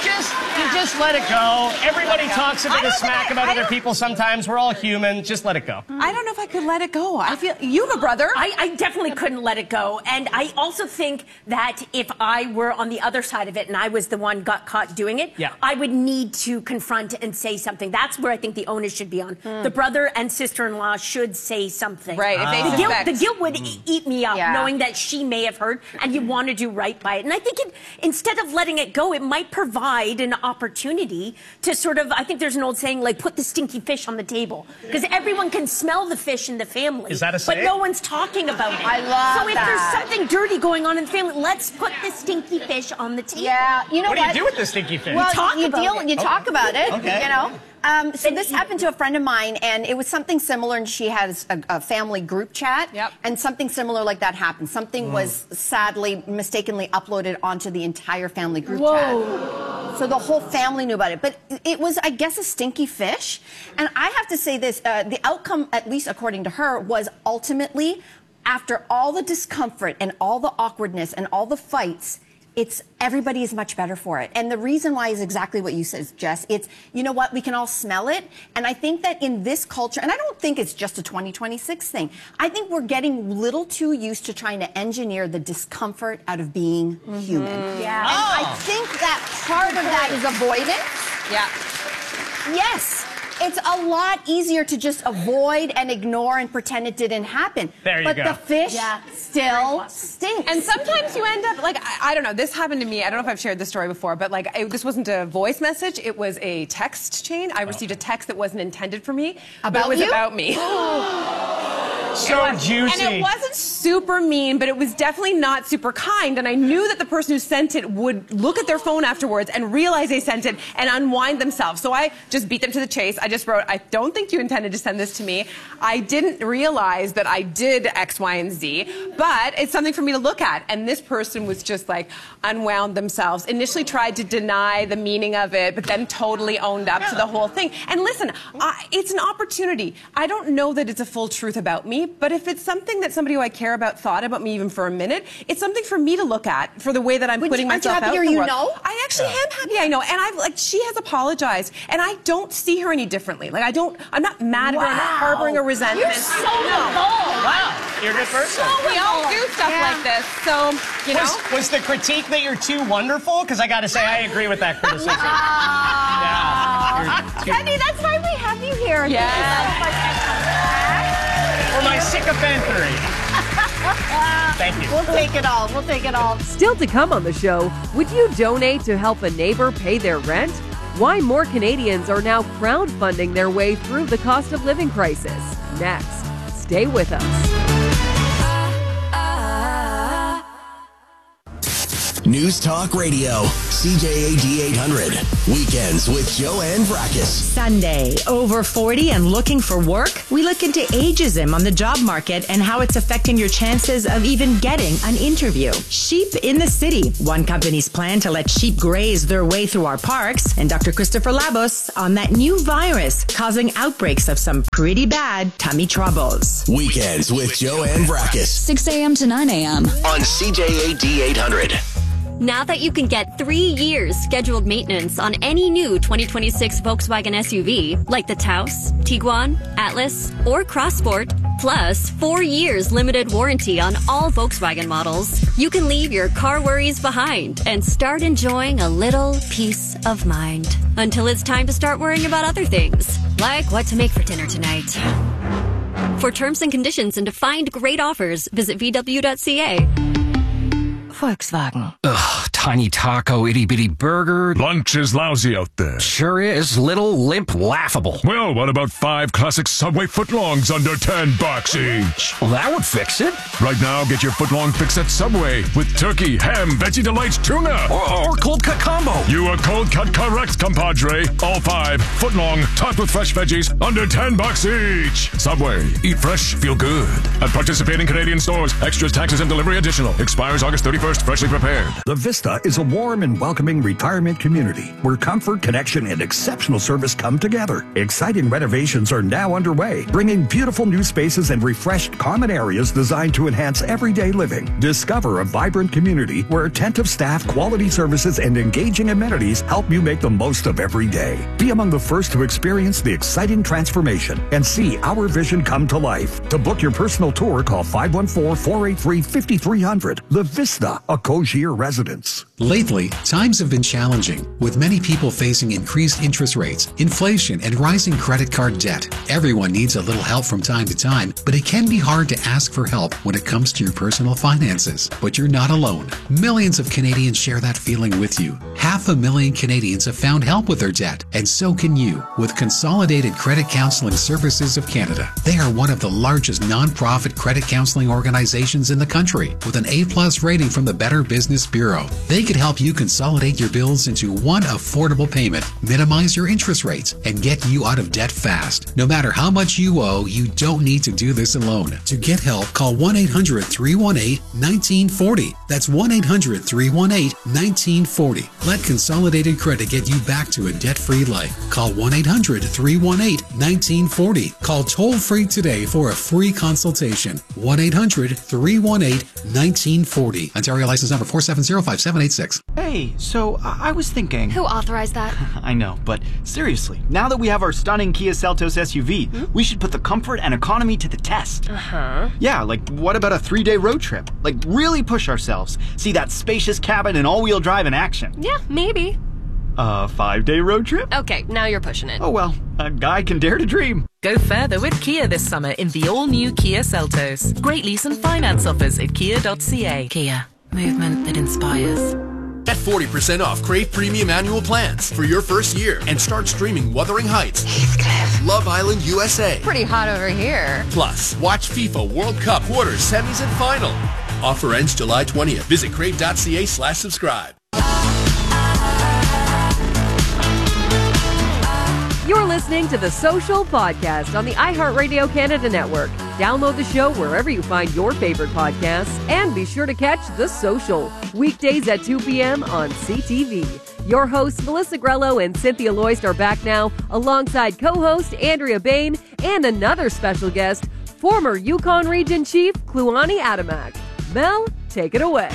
You just let it go. Everybody talks a bit of smack about other people sometimes. We're all human. Just let it go. I don't know if I could let it go. I feel you have a brother. I definitely couldn't let it go. And I also think that if I were on the other side of it and I was the one got caught doing it, I would need to confront and say something. That's where I think the onus should be on. The brother and sister-in-law should say something. Right. If they the guilt would eat me up knowing that she may have heard and you want to do right by it. And I think instead of letting it go, it might provide an opportunity to sort of, I think there's an old saying, like, put the stinky fish on the table. Because everyone can smell the fish in the family. Is that a saying? But no one's talking about it. I love So if there's something dirty going on in the family, let's put the stinky fish on the table. Yeah, you know what do you do with the stinky fish? Well, you talk talk about it, Okay. you know. So this happened to a friend of mine, and it was something similar, and she has a family group chat, and something similar like that happened. Something was sadly, mistakenly uploaded onto the entire family group chat. So the whole family knew about it. But it was, I guess, a stinky fish. And I have to say this, the outcome, at least according to her, was ultimately, after all the discomfort and all the awkwardness and all the fights, everybody is much better for it. And the reason why is exactly what you said, Jess. It's, you know what, we can all smell it. And I think that in this culture, and I don't think it's just a 2026 thing, I think we're getting a little too used to trying to engineer the discomfort out of being human. Yeah. And I think that part of that is avoidance. Yeah. Yes. It's a lot easier to just avoid and ignore and pretend it didn't happen. There you but go. the fish still stinks. And sometimes you end up, like, I don't know, this happened to me. I don't know if I've shared this story before, but, like, this wasn't a voice message. It was a text chain. I received a text that wasn't intended for me. But it was about me. So juicy. And it wasn't super mean, but it was definitely not super kind. And I knew that the person who sent it would look at their phone afterwards and realize they sent it and unwind themselves. So I just beat them to the chase. I just wrote, I don't think you intended to send this to me. I didn't realize that I did X, Y, and Z, but it's something for me to look at. And this person was just like unwound themselves, initially tried to deny the meaning of it, but then totally owned up to the whole thing. And listen, it's an opportunity. I don't know that it's a full truth about me. money, but if it's something that somebody who I care about thought about me even for a minute, it's something for me to look at for the way that I'm putting myself out. Aren't you happier you know? I actually am happy I know. And she has apologized, and I don't see her any differently. Like, I'm not mad at her. I'm not harboring a resentment. You're so involved. Wow, you're a good person. We all do stuff like this, so, you know. Was the critique that you're too wonderful? Because I got to say, I agree with that criticism. Sandy, that's why we have you here. For my sycophantery. Thank you. We'll take it all. We'll take it all. Still to come on the show, would you donate to help a neighbor pay their rent? Why more Canadians are now crowdfunding their way through the cost of living crisis. Next, stay with us. News Talk Radio, CJAD 800. Weekends with Joanne Vrackus. Sunday, over 40 and looking for work? We look into ageism on the job market and how it's affecting your chances of even getting an interview. Sheep in the City, one company's plan to let sheep graze their way through our parks, and Dr. Christopher Labos on that new virus causing outbreaks of some pretty bad tummy troubles. Weekends with Joanne Vrackus. 6 a.m. to 9 a.m. on CJAD 800. Now that you can get 3 years scheduled maintenance on any new 2026 Volkswagen SUV, like the Taos, Tiguan, Atlas, or Crossport, plus 4 years limited warranty on all Volkswagen models, you can leave your car worries behind and start enjoying a little peace of mind. Until it's time to start worrying about other things, like what to make for dinner tonight. For terms and conditions and to find great offers, visit VW.ca. Volkswagen. Ugh, tiny taco, itty-bitty burger. Lunch is lousy out there. Sure is. Little, limp, laughable. Well, what about 5 classic Subway footlongs under $10 each? Well, that would fix it. Right now, get your footlong fix at Subway with turkey, ham, Veggie Delights, tuna. Or cold cut combo. You are cold cut correct, compadre. All 5 footlong, topped with fresh veggies, under $10 each. Subway. Eat fresh, feel good. At participating Canadian stores. Extras, taxes, and delivery additional. Expires August 31st. Freshly prepared. The Vista is a warm and welcoming retirement community where comfort, connection, and exceptional service come together. Exciting renovations are now underway, bringing beautiful new spaces and refreshed common areas designed to enhance everyday living. Discover a vibrant community where attentive staff, quality services, and engaging amenities help you make the most of every day. Be among the first to experience the exciting transformation and see our vision come to life. To book your personal tour, call 514-483-5300. The Vista, a Cogier residence. Lately, times have been challenging, with many people facing increased interest rates, inflation, and rising credit card debt. Everyone needs a little help from time to time, but it can be hard to ask for help when it comes to your personal finances. But you're not alone. Millions of Canadians share that feeling with you. 500,000 Canadians have found help with their debt, and so can you with Consolidated Credit Counseling Services of Canada. They are one of the largest non-profit credit counseling organizations in the country, with an A+ rating from the Better Business Bureau. They could help you consolidate your bills into one affordable payment, minimize your interest rates, and get you out of debt fast. No matter how much you owe, you don't need to do this alone. To get help, call 1-800-318-1940. That's 1-800-318-1940. Let Consolidated Credit get you back to a debt-free life. Call 1-800-318-1940. Call toll-free today for a free consultation. 1-800-318-1940. Ontario license number 4705786. Hey, so I was thinking... Who authorized that? I know, but seriously, now that we have our stunning Kia Seltos SUV, we should put the comfort and economy to the test. Uh-huh. Yeah, like what about a 3-day road trip? Like really push ourselves. See that spacious cabin and all-wheel drive in action. Yeah, maybe. A 5-day road trip? Okay, now you're pushing it. Oh well, a guy can dare to dream. Go further with Kia this summer in the all-new Kia Seltos. Great lease and finance offers at kia.ca. Kia, movement that inspires. Get 40% off Crave Premium Annual Plans for your first year and start streaming Wuthering Heights, Heathcliff, Love Island USA. Pretty hot over here. Plus, watch FIFA World Cup quarters, semis, and final. Offer ends July 20th. Visit crave.ca/subscribe. You're listening to The Social Podcast on the iHeartRadio Canada Network. Download the show wherever you find your favorite podcasts, and be sure to catch The Social weekdays at 2 p.m. on CTV. Your hosts, Melissa Grello and Cynthia Loist, are back now alongside co-host Andrea Bain and another special guest, former Yukon Region Chief Kluani Adamak. Mel, take it away.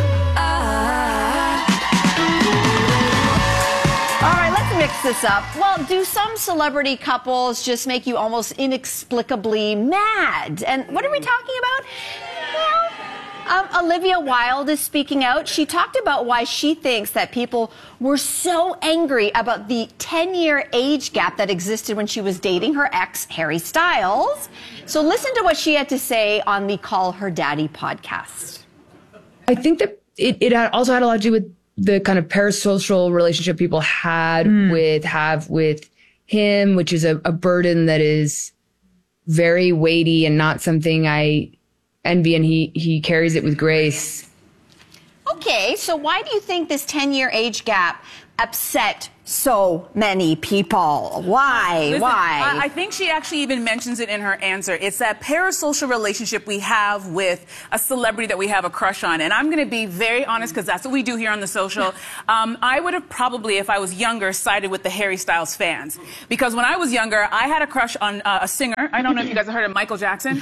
All right, let's mix this up. Well, do some celebrity couples just make you almost inexplicably mad? And what are we talking about? Well, Olivia Wilde is speaking out. She talked about why she thinks that people were so angry about the 10-year age gap that existed when she was dating her ex, Harry Styles. So listen to what she had to say on the Call Her Daddy podcast. I think that it also had a lot to do with the kind of parasocial relationship people have with him, which is a burden that is very weighty and not something I envy, and he carries it with grace. Okay, so why do you think this 10-year age gap upset so many people? Why? Listen, Why? I think she actually even mentions it in her answer. It's that parasocial relationship we have with a celebrity that we have a crush on. And I'm going to be very honest, because that's what we do here on The Social. I would have probably, if I was younger, sided with the Harry Styles fans. Because when I was younger, I had a crush on a singer. I don't know if you guys have heard of Michael Jackson.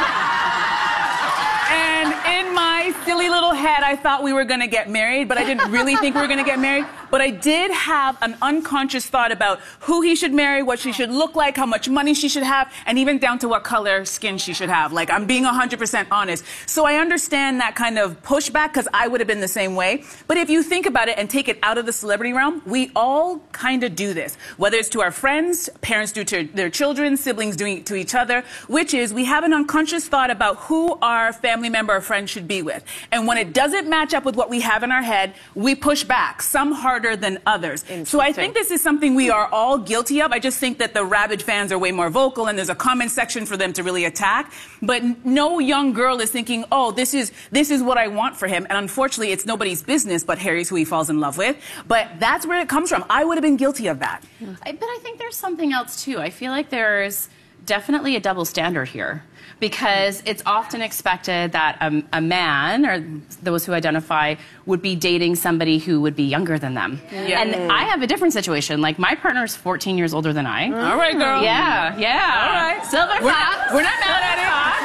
And in my silly little head, I thought we were going to get married, but I didn't really think we were going to get married. But I did have an unconscious thought about who he should marry, what she should look like, how much money she should have, and even down to what color skin she should have. Like, I'm being 100% honest. So I understand that kind of pushback, because I would have been the same way. But if you think about it and take it out of the celebrity realm, we all kind of do this. Whether it's to our friends, parents do to their children, siblings doing it to each other, which is we have an unconscious thought about who our family member or friend should be with. And when it doesn't match up with what we have in our head, we push back, some harder than others. So I think this is something we are all guilty of. I just think that the rabid fans are way more vocal, and there's a comment section for them to really attack. But no young girl is thinking, oh, this is what I want for him. And unfortunately, it's nobody's business but Harry's who he falls in love with. But that's where it comes from. I would have been guilty of that. But I think there's something else, too. I feel like there's definitely a double standard here, because it's often expected that a man, or those who identify, would be dating somebody who would be younger than them. Yeah. And I have a different situation. Like, my partner is 14 years older than I. All right, girl. Yeah. All right. Silver fox. We're not mad at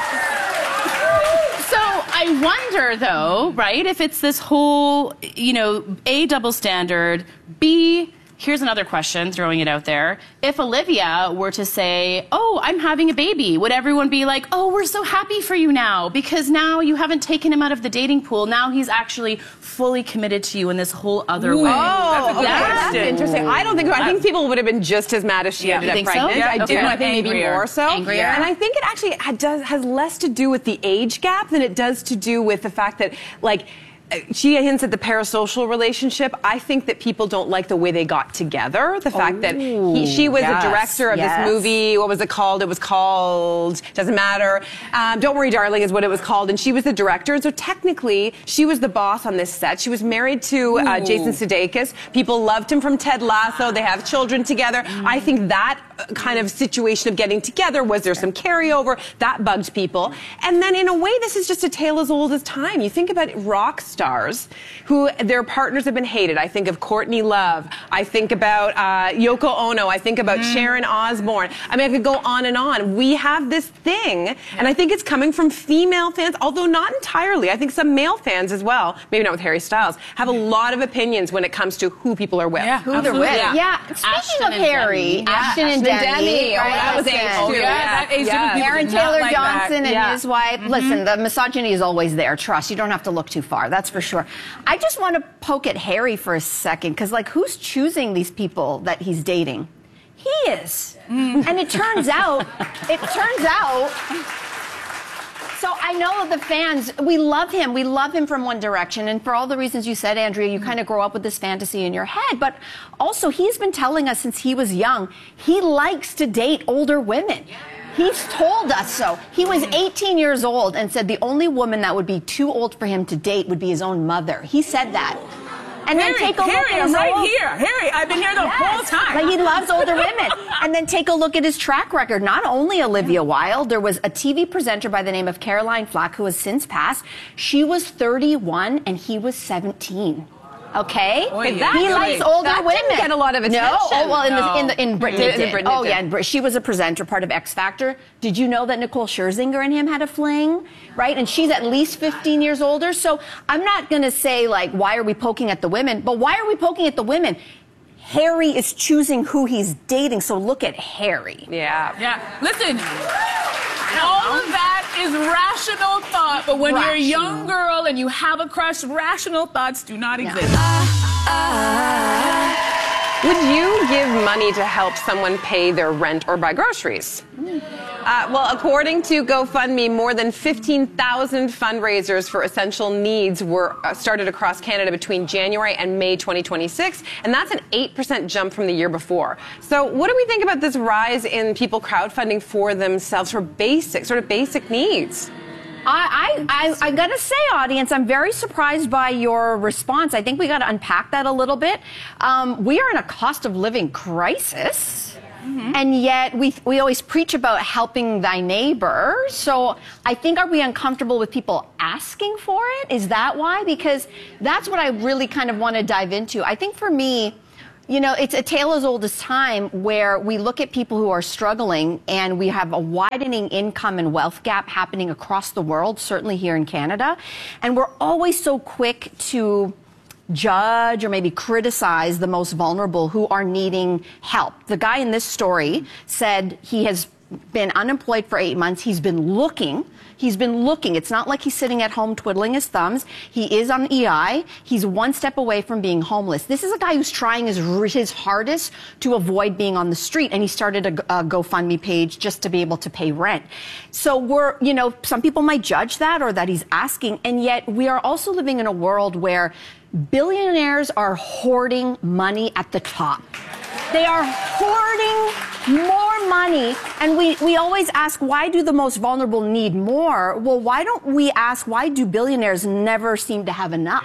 it. So I wonder, though, right, if it's this whole, A, double standard, B, here's another question, throwing it out there. If Olivia were to say, oh, I'm having a baby, would everyone be like, oh, we're so happy for you now, because now you haven't taken him out of the dating pool. Now he's actually fully committed to you in this whole other way. Oh, that's interesting. I don't think, I think people would have been just as mad as she ended up pregnant. So? Yeah, I do. I think maybe more so. Angrier. And I think it actually has less to do with the age gap than it does to do with the fact that, like, she hints at the parasocial relationship. I think that people don't like the way they got together. The fact that she was a director of this movie. What was it called? It was called, doesn't matter. Don't Worry, Darling is what it was called. And she was the director. And so technically, she was the boss on this set. She was married to Jason Sudeikis. People loved him from Ted Lasso. They have children together. I think that kind of situation of getting together, was there some carryover? That bugged people. And then in a way, this is just a tale as old as time. You think about rock stars who their partners have been hated. I think of Courtney Love. I think about Yoko Ono. I think about Sharon Osbourne. I mean, I could go on and on. We have this thing, and I think it's coming from female fans, although not entirely. I think some male fans as well, maybe not with Harry Styles, have a lot of opinions when it comes to who people are with. Yeah, who they're with. Yeah. Speaking of Harry, Ashton and Demi. Right? That was age. That age different people Aaron did not Taylor like Johnson that. and his wife. Listen, the misogyny is always there. Trust. You don't have to look too far. That's for sure. I just want to poke at Harry for a second, because, like, who's choosing these people that he's dating? He is. And it turns out, so I know the fans, we love him. We love him from One Direction. And for all the reasons you said, Andrea, you kind of grow up with this fantasy in your head. But also, he's been telling us since he was young, he likes to date older women. He's told us so. He was 18 years old and said the only woman that would be too old for him to date would be his own mother. He said that. And Harry, then take a look at I'm his right old... here. Harry, I've been here the whole time. Like, he loves older women. And then take a look at his track record. Not only Olivia Wilde, there was a TV presenter by the name of Caroline Flack, who has since passed. She was 31 and he was 17. Okay, Exactly. he likes older That women. didn't get a lot of attention. No, oh well, No. in Britain it did. Britain it Oh did. yeah, in she was a presenter, part of X Factor. Did you know that Nicole Scherzinger and him had a fling, right? And she's at least 15 years older. So I'm not going to say like, why are we poking at the women? But why are we poking at the women? Harry is choosing who he's dating, so look at Harry. Yeah. Yeah. Listen, all of that is rational thought, but when you're a young girl and you have a crush, rational thoughts do not exist. Would you give money to help someone pay their rent or buy groceries? Well, according to GoFundMe, more than 15,000 fundraisers for essential needs were started across Canada between January and May 2026, and that's an 8% jump from the year before. So what do we think about this rise in people crowdfunding for themselves for basic needs? I gotta say, audience, I'm very surprised by your response. I think we gotta unpack that a little bit. We are in a cost of living crisis. And yet we always preach about helping thy neighbor. So I think, are we uncomfortable with people asking for it? Is that why? Because that's what I really kind of want to dive into. I think for me, you know, it's a tale as old as time where we look at people who are struggling and we have a widening income and wealth gap happening across the world, certainly here in Canada. And we're always so quick to judge or maybe criticize the most vulnerable who are needing help. The guy in this story said he has been unemployed for 8 months. He's been looking. It's not like he's sitting at home twiddling his thumbs. He is on EI. He's one step away from being homeless. This is a guy who's trying his hardest to avoid being on the street, and he started a GoFundMe page just to be able to pay rent. So some people might judge that or that he's asking, and yet we are also living in a world where billionaires are hoarding money at the top. They are hoarding more money, and we always ask, why do the most vulnerable need more? Well, why don't we ask, why do billionaires never seem to have enough?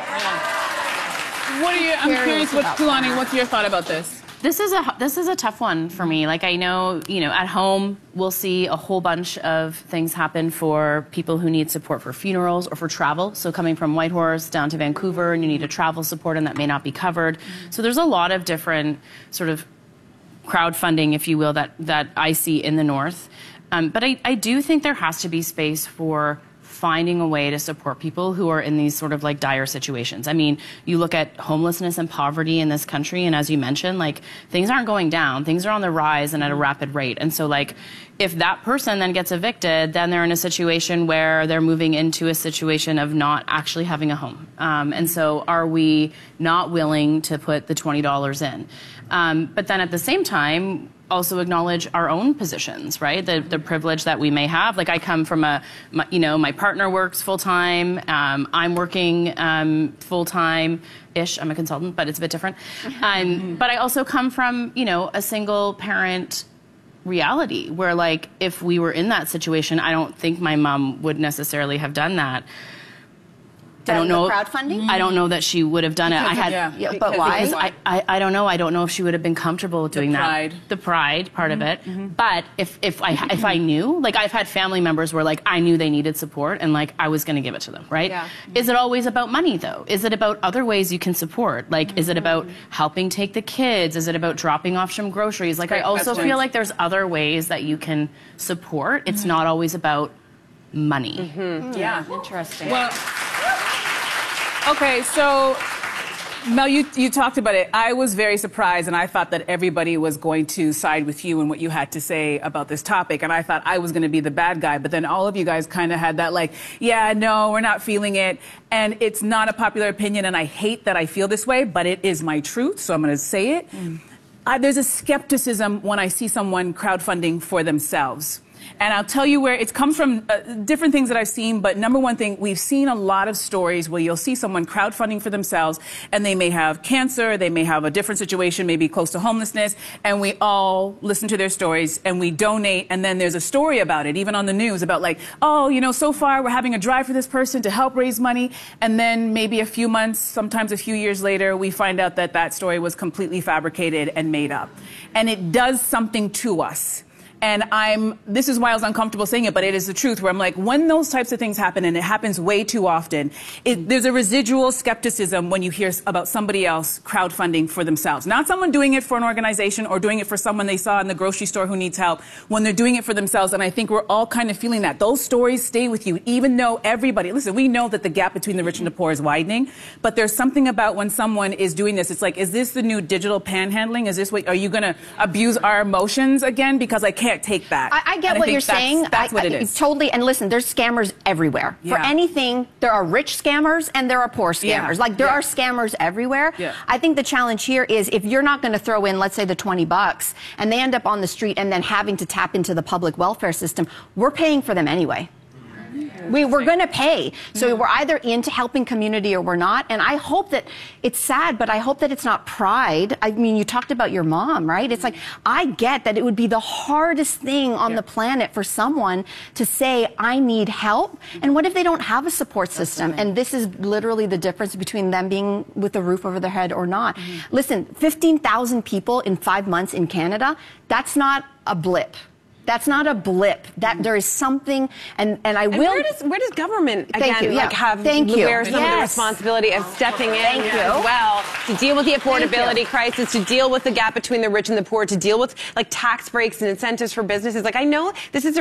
I'm curious, Kulani, what's your thought about this? This is a tough one for me. Like, I know, at home we'll see a whole bunch of things happen for people who need support for funerals or for travel. So coming from Whitehorse down to Vancouver, and you need a travel support, and that may not be covered. So there's a lot of different sort of crowdfunding, if you will, that I see in the North. But I do think there has to be space for finding a way to support people who are in these sort of like dire situations. I mean, you look at homelessness and poverty in this country, and as you mentioned, like, things aren't going down, things are on the rise and at a rapid rate. And so, like, if that person then gets evicted, then they're in a situation where they're moving into a situation of not actually having a home. And so are we not willing to put the $20 in? But then at the same time, also acknowledge our own positions, right? The privilege that we may have. Like, I come from my partner works full-time. I'm working full-time-ish. I'm a consultant, but it's a bit different. But I also come from, a single parent reality where, like, if we were in that situation, I don't think my mom would necessarily have done that. I don't know. Crowdfunding? I don't know that she would have done it. But why? Because I don't know. I don't know if she would have been comfortable doing that. The pride part of it. But if I knew, like, I've had family members where, like, I knew they needed support and, like, I was going to give it to them, right? Yeah. Is it always about money, though? Is it about other ways you can support? Like, is it about helping take the kids? Is it about dropping off some groceries? Like, I also feel like there's other ways that you can support. It's not always about money. Yeah. Interesting. Well, okay, so Mel, you talked about it. I was very surprised, and I thought that everybody was going to side with you and what you had to say about this topic, and I thought I was going to be the bad guy, but then all of you guys kind of had that, like, yeah, no, we're not feeling it, and it's not a popular opinion, and I hate that I feel this way, but it is my truth, so I'm going to say it. There's a skepticism when I see someone crowdfunding for themselves. And I'll tell you where it's come from, different things that I've seen, but number one thing, we've seen a lot of stories where you'll see someone crowdfunding for themselves, and they may have cancer, they may have a different situation, maybe close to homelessness, and we all listen to their stories, and we donate, and then there's a story about it, even on the news, about like, oh, so far we're having a drive for this person to help raise money, and then maybe a few months, sometimes a few years later, we find out that that story was completely fabricated and made up. And it does something to us. And this is why I was uncomfortable saying it, but it is the truth, where I'm like, when those types of things happen, and it happens way too often, there's a residual skepticism when you hear about somebody else crowdfunding for themselves. Not someone doing it for an organization or doing it for someone they saw in the grocery store who needs help, when they're doing it for themselves. And I think we're all kind of feeling that. Those stories stay with you, even though listen, we know that the gap between the rich and the poor is widening, but there's something about when someone is doing this, it's like, is this the new digital panhandling? Is this are you going to abuse our emotions again? Because I can't take that. I get what you're saying. That's what it is. Totally. And listen, there's scammers everywhere. Yeah. For anything, there are rich scammers and there are poor scammers. Yeah. Like, there are scammers everywhere. Yeah. I think the challenge here is if you're not going to throw in, let's say, the $20, and they end up on the street and then having to tap into the public welfare system, we're paying for them anyway. We're going to pay. So we're either into helping community or we're not. And I hope that it's sad, but I hope that it's not pride. I mean, you talked about your mom, right? It's like, I get that it would be the hardest thing on the planet for someone to say, I need help. And what if they don't have a support system? And this is literally the difference between them being with a roof over their head or not. Listen, 15,000 people in 5 months in Canada, that's not a blip. That's not a blip. That there is something, and I will. Where does government again wear some of the responsibility of stepping in as well to deal with the affordability crisis, to deal with the gap between the rich and the poor, to deal with like tax breaks and incentives for businesses? Like, I know this is a